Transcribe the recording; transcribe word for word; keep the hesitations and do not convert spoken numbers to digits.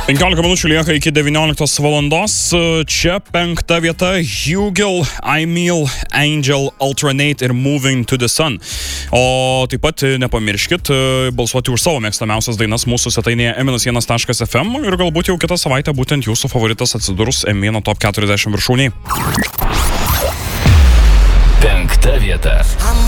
penkiolika minučių lieka iki devynioliktos valandos. Čia penkta vieta Hugel, Aimil, Angel, Alternate ir Moving to the Sun. O taip pat nepamirškit balsuoti už savo mėgstamiausias dainas mūsų svetainėje em vienas vienas taškas ef em ir galbūt jau kitą savaitę būtent jūsų favoritas atsidurs em vienas top keturiasdešimt viršūnėje. Penkta vieta.